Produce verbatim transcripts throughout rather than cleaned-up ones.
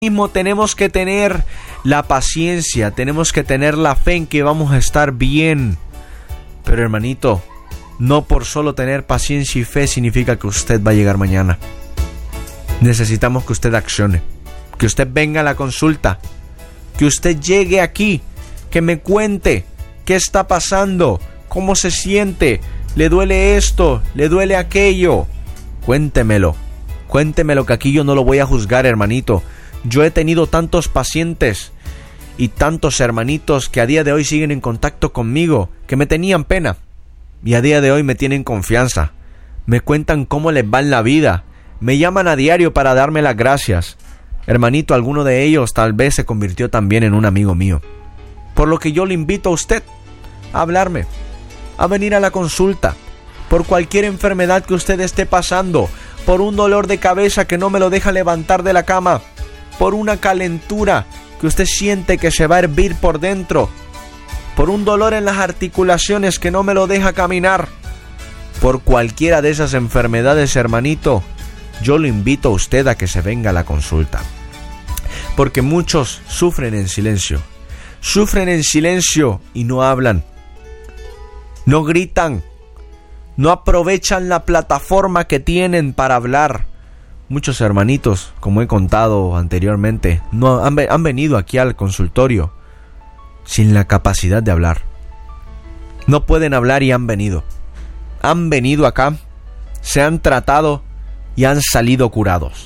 mismo tenemos que tener la paciencia, tenemos que tener la fe en que vamos a estar bien. Pero hermanito, no por solo tener paciencia y fe significa que usted va a llegar mañana. Necesitamos que usted accione, que usted venga a la consulta, que usted llegue aquí, que me cuente qué está pasando, cómo se siente, le duele esto, le duele aquello. Cuéntemelo, cuéntemelo, que aquí yo no lo voy a juzgar, hermanito. Yo he tenido tantos pacientes y tantos hermanitos que a día de hoy siguen en contacto conmigo, que me tenían pena y a día de hoy me tienen confianza. Me cuentan cómo les va en la vida, me llaman a diario para darme las gracias. Hermanito, alguno de ellos tal vez se convirtió también en un amigo mío. Por lo que yo le invito a usted a hablarme, a venir a la consulta, por cualquier enfermedad que usted esté pasando, por un dolor de cabeza que no me lo deja levantar de la cama, por una calentura que usted siente que se va a hervir por dentro, por un dolor en las articulaciones que no me lo deja caminar. Por cualquiera de esas enfermedades, hermanito, yo lo invito a usted a que se venga a la consulta. Porque muchos sufren en silencio. Sufren en silencio y no hablan. No gritan. No aprovechan la plataforma que tienen para hablar. Muchos hermanitos, como he contado anteriormente, no han, han venido aquí al consultorio sin la capacidad de hablar. No pueden hablar y han venido. Han venido acá, se han tratado y han salido curados.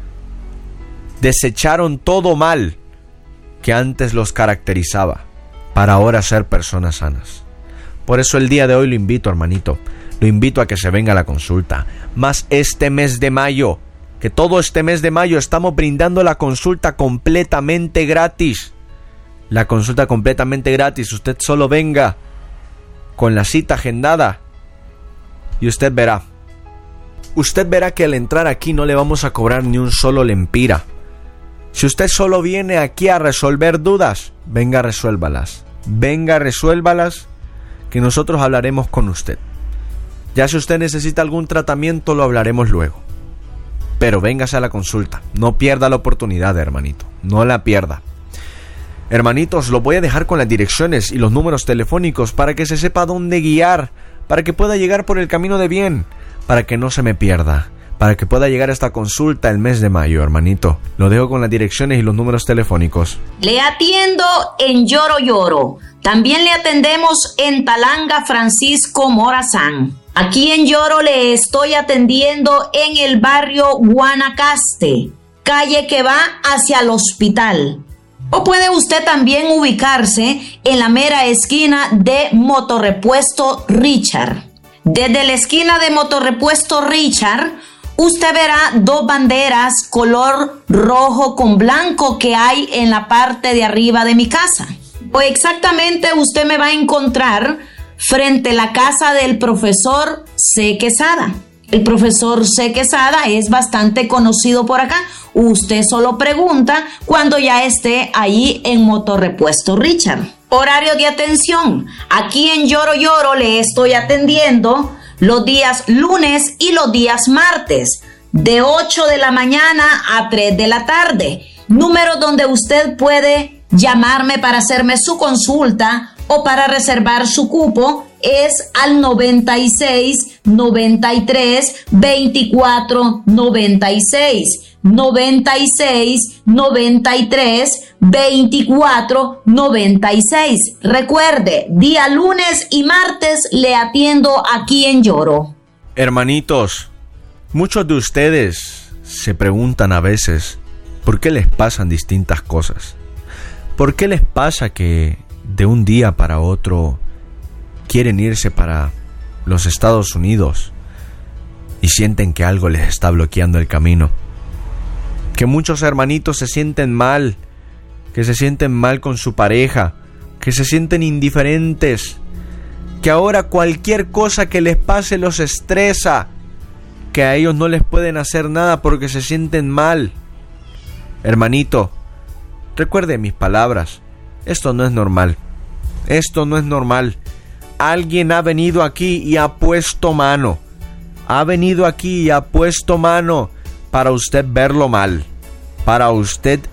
Desecharon todo mal que antes los caracterizaba para ahora ser personas sanas. Por eso el día de hoy lo invito, hermanito, lo invito a que se venga a la consulta. Más este mes de mayo, que todo este mes de mayo estamos brindando la consulta completamente gratis. La consulta completamente gratis. Usted solo venga con la cita agendada y usted verá. Usted verá que al entrar aquí no le vamos a cobrar ni un solo lempira. Si usted solo viene aquí a resolver dudas, venga, resuélvalas. Venga, resuélvalas, que nosotros hablaremos con usted. Ya si usted necesita algún tratamiento, lo hablaremos luego. Pero véngase a la consulta. No pierda la oportunidad, hermanito. No la pierda. Hermanitos, lo voy a dejar con las direcciones y los números telefónicos para que se sepa dónde guiar, para que pueda llegar por el camino de bien, para que no se me pierda, para que pueda llegar a esta consulta el mes de mayo, hermanito. Lo dejo con las direcciones y los números telefónicos. Le atiendo en Lloro Lloro. También le atendemos en Talanga Francisco Morazán. Aquí en Lloro le estoy atendiendo en el barrio Guanacaste, calle que va hacia el hospital. O puede usted también ubicarse en la mera esquina de Motorrepuesto Richard. Desde la esquina de Motorrepuesto Richard, usted verá dos banderas color rojo con blanco que hay en la parte de arriba de mi casa. O exactamente usted me va a encontrar frente a la casa del profesor C. Quesada. El profesor C. Quesada es bastante conocido por acá. Usted solo pregunta cuando ya esté ahí en Motorrepuesto Richard. Horario de atención. Aquí en Lloro Lloro le estoy atendiendo los días lunes y los días martes, de ocho de la mañana a tres de la tarde. Número donde usted puede llamarme para hacerme su consulta o para reservar su cupo es al noventa y seis, noventa y tres, veinticuatro, noventa y seis. noventa y seis, noventa y tres, veinticuatro, noventa y seis. Recuerde, día lunes y martes le atiendo aquí en Lloro. Hermanitos, muchos de ustedes se preguntan a veces por qué les pasan distintas cosas. ¿Por qué les pasa que de un día para otro quieren irse para los Estados Unidos y sienten que algo les está bloqueando el camino? Que muchos hermanitos se sienten mal, que se sienten mal con su pareja, que se sienten indiferentes, que ahora cualquier cosa que les pase los estresa, que a ellos no les pueden hacer nada porque se sienten mal. Hermanito, recuerde mis palabras, esto no es normal, esto no es normal. Alguien ha venido aquí y ha puesto mano, ha venido aquí y ha puesto mano para usted verlo mal, para usted